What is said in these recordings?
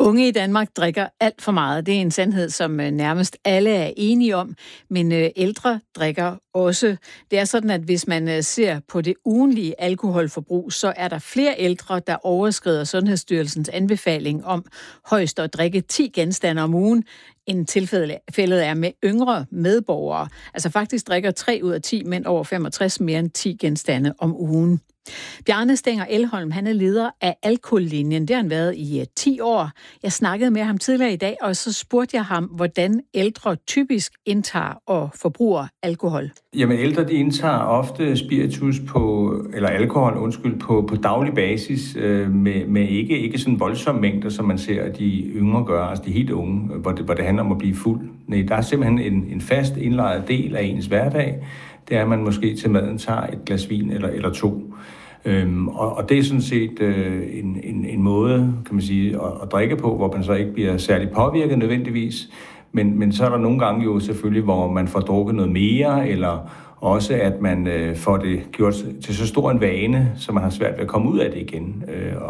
Unge i Danmark drikker alt for meget. Det er en sandhed, som nærmest alle er enige om, men ældre drikker også. Det er sådan, at hvis man ser på det ugentlige alkoholforbrug, så er der flere ældre, der overskrider Sundhedsstyrelsens anbefaling om højst at drikke 10 genstande om ugen, end tilfældet er med yngre medborgere. Altså faktisk drikker 3 ud af 10 mænd over 65 mere end 10 genstande om ugen. Bjarne Stænger Elholm, han er leder af Alkohollinjen. Det har han været i 10 år. Jeg snakkede med ham tidligere i dag, og så spurgte jeg ham, hvordan ældre typisk indtager og forbruger alkohol. Jamen ældre, de indtager ofte spiritus eller alkohol, på daglig basis, med ikke sådan voldsomme mængder, som man ser, at de yngre gør, altså de helt unge, hvor det handler om at blive fuld. Nej, der er simpelthen en fast indlejret del af ens hverdag. Det er, at man måske til maden tager et glas vin eller 2. Og det er sådan set en måde, kan man sige, at drikke på, hvor man så ikke bliver særlig påvirket nødvendigvis. Men så er der nogle gange jo selvfølgelig, hvor man får drukket noget mere, eller også at man får det gjort til så stor en vane, så man har svært ved at komme ud af det igen.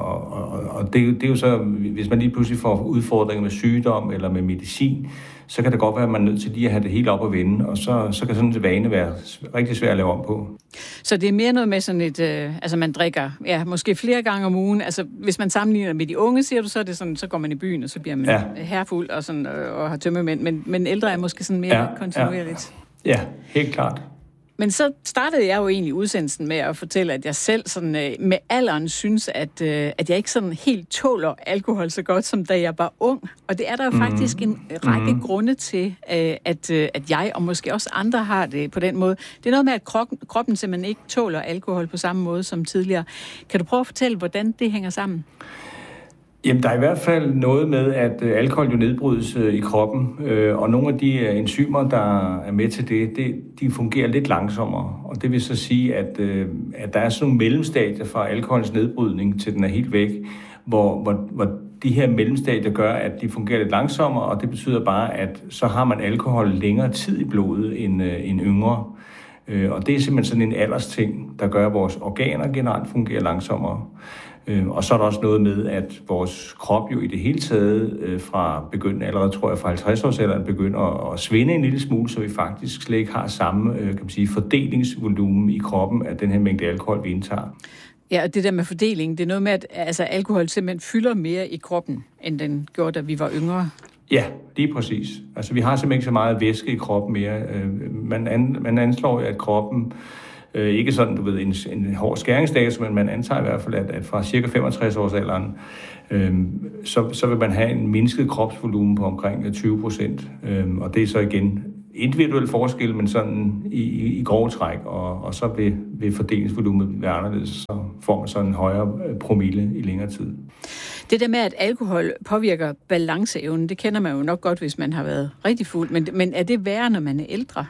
Og det er jo så, hvis man lige pludselig får udfordringer med sygdom eller med medicin, så kan det godt være, at man er nødt til lige at have det helt op at vende, og så kan sådan en vane være rigtig svært at lave om på. Så det er mere noget med sådan et, altså man drikker, måske flere gange om ugen. Altså hvis man sammenligner med de unge, siger du, så er det sådan, så går man i byen, og så bliver man herfuld og sådan og har tømmermænd. Men ældre er måske sådan mere kontinuerligt. Ja, helt klart. Men så startede jeg jo egentlig udsendelsen med at fortælle, at jeg selv sådan, med alderen synes, at jeg ikke sådan helt tåler alkohol så godt, som da jeg var ung. Og det er der jo faktisk en række grunde til, at jeg og måske også andre har det på den måde. Det er noget med, at kroppen simpelthen ikke tåler alkohol på samme måde som tidligere. Kan du prøve at fortælle, hvordan det hænger sammen? Jamen, der er i hvert fald noget med, at alkohol jo nedbrydes i kroppen, og nogle af de enzymer, der er med til det, de fungerer lidt langsommere. Og det vil så sige, at der er sådan nogle mellemstadier fra alkoholens nedbrydning til den er helt væk, hvor de her mellemstadier gør, at de fungerer lidt langsommere, og det betyder bare, at så har man alkohol længere tid i blodet end yngre. Og det er simpelthen sådan en aldersting, der gør, at vores organer generelt fungerer langsommere. Og så er der også noget med, at vores krop jo i det hele taget fra begyndende, allerede tror jeg fra 50-årsalderen, begynder at svinde en lille smule, så vi faktisk slet ikke har samme kan man sige, fordelingsvolumen i kroppen af den her mængde alkohol, vi indtager. Ja, og det der med fordeling, det er noget med, at alkohol simpelthen fylder mere i kroppen, end den gjorde, da vi var yngre. Ja, lige præcis. Altså vi har simpelthen ikke så meget væske i kroppen mere. Man anslår, at kroppen ikke sådan, du ved, en hård skæringsdato, men man antager i hvert fald, at fra cirka 65-årsalderen, så vil man have en mindsket kropsvolumen på omkring 20%. Og det er så igen individuel forskel, men sådan i grove træk, og så vil fordelingsvolumet være anderledes, så får man sådan en højere promille i længere tid. Det der med, at alkohol påvirker balanceevnen, det kender man jo nok godt, hvis man har været rigtig fuld, men er det værre, når man er ældre?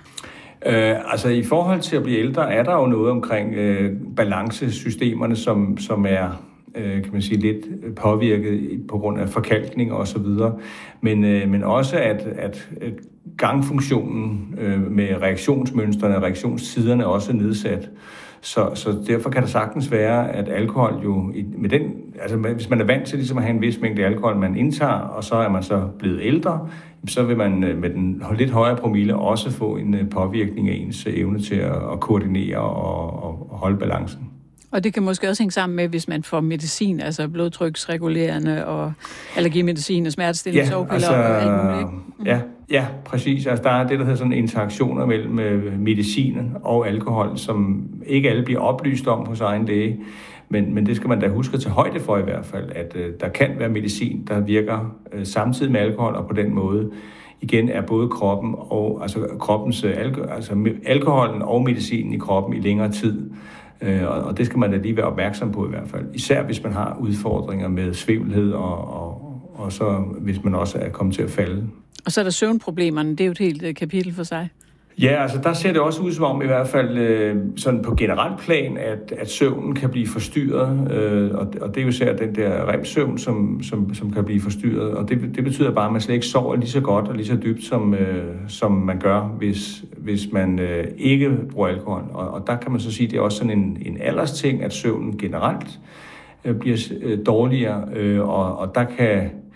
Altså i forhold til at blive ældre, er der jo noget omkring balancesystemerne, som er kan man sige, lidt påvirket på grund af forkalkning og så videre. Men også at gangfunktionen med reaktionsmønstrene, reaktionstiderne også er nedsat. Så derfor kan det sagtens være, at alkohol jo, med den, altså hvis man er vant til ligesom at have en vis mængde alkohol, man indtager, og så er man så blevet ældre, så vil man med den lidt højere promille også få en påvirkning af ens evne til at koordinere og holde balancen. Og det kan måske også hænge sammen med, hvis man får medicin, altså blodtryksregulerende og allergimedicin og smertestillende sovepiller og alt muligt. Ja, præcis. Altså der er det, der hedder sådan interaktioner mellem medicinen og alkohol, som ikke alle bliver oplyst om hos egen læge. Men det skal man da huske at tage højde for i hvert fald, at der kan være medicin, der virker samtidig med alkohol, og på den måde igen er både kroppen og kroppens alkoholen og medicinen i kroppen i længere tid. Og det skal man da lige være opmærksom på i hvert fald. Især hvis man har udfordringer med svimmelse og så hvis man også er kommet til at falde. Og så er der søvnproblemerne, det er jo et helt kapitel for sig. Ja, altså der ser det også ud som om i hvert fald sådan på generelt plan, at søvnen kan blive forstyrret, og det er jo især den der REM-søvn, som kan blive forstyrret, og det betyder bare, at man slet ikke sover lige så godt og lige så dybt, som man gør, hvis man ikke bruger alkohol. Og der kan man så sige, at det er også sådan en aldersting, at søvnen generelt bliver dårligere, og der kan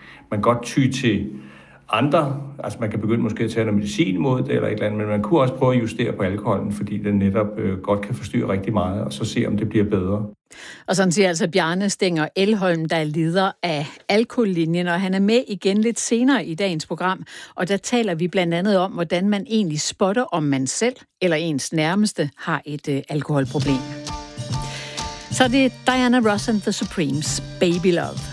man godt ty til andre, altså man kan begynde måske at tage noget medicin mod det eller et eller andet, men man kunne også prøve at justere på alkoholen, fordi den netop godt kan forstyrre rigtig meget, og så se, om det bliver bedre. Og sådan siger altså Bjarne Stenger Elholm, der er leder af Alkohollinjen, og han er med igen lidt senere i dagens program, og der taler vi blandt andet om, hvordan man egentlig spotter, om man selv eller ens nærmeste har et alkoholproblem. Så det er Diana Ross and the Supremes, Baby Love.